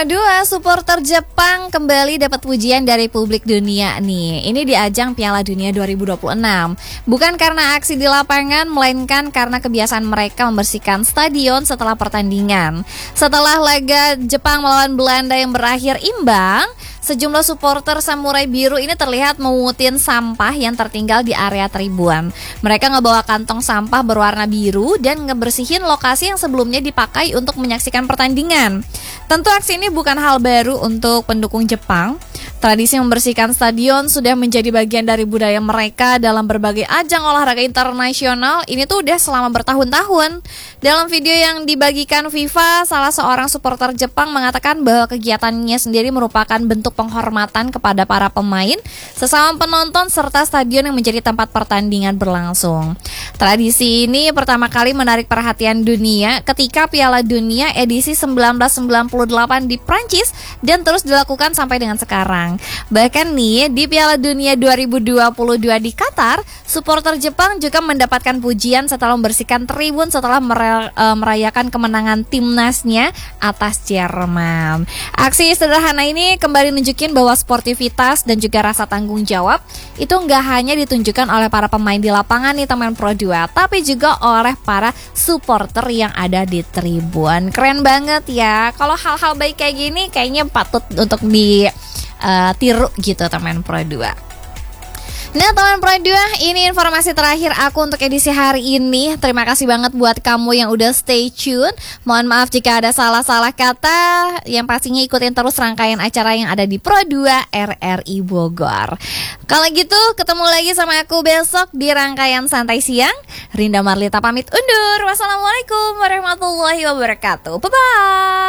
Dua supporter Jepang kembali dapat pujian dari publik dunia nih. Ini di ajang Piala Dunia 2026. Bukan karena aksi di lapangan, melainkan karena kebiasaan mereka membersihkan stadion setelah pertandingan. Setelah laga Jepang melawan Belanda yang berakhir imbang, sejumlah supporter Samurai Biru ini terlihat memungutin sampah yang tertinggal di area tribun. Mereka ngebawa kantong sampah berwarna biru dan ngebersihin lokasi yang sebelumnya dipakai untuk menyaksikan pertandingan. Tentu aksi ini bukan hal baru untuk pendukung Jepang. Tradisi membersihkan stadion sudah menjadi bagian dari budaya mereka dalam berbagai ajang olahraga internasional. Ini tuh udah selama bertahun-tahun. Dalam video yang dibagikan FIFA, salah seorang supporter Jepang mengatakan bahwa kegiatannya sendiri merupakan bentuk penghormatan kepada para pemain, sesama penonton, serta stadion yang menjadi tempat pertandingan berlangsung. Tradisi ini pertama kali menarik perhatian dunia ketika Piala Dunia edisi 1998 di Prancis dan terus dilakukan sampai dengan sekarang. Bahkan nih di Piala Dunia 2022 di Qatar, supporter Jepang juga mendapatkan pujian setelah membersihkan tribun setelah merayakan kemenangan timnasnya atas Jerman. Aksi sederhana ini kembali nunjukin bahwa sportivitas dan juga rasa tanggung jawab itu nggak hanya ditunjukkan oleh para pemain di lapangan nih teman Pro 2, tapi juga oleh para supporter yang ada di tribun. Keren banget ya. Kalau hal-hal baik kayak gini kayaknya patut untuk ditiru gitu teman Pro 2. Nah teman Pro 2, ini informasi terakhir aku untuk edisi hari ini. Terima kasih banget buat kamu yang udah stay tune. Mohon maaf jika ada salah-salah kata. Yang pastinya ikutin terus rangkaian acara yang ada di Pro 2 RRI Bogor. Kalau gitu ketemu lagi sama aku besok di rangkaian Santai Siang. Rinda Marlita pamit undur. Wassalamualaikum warahmatullahi wabarakatuh. Bye-bye.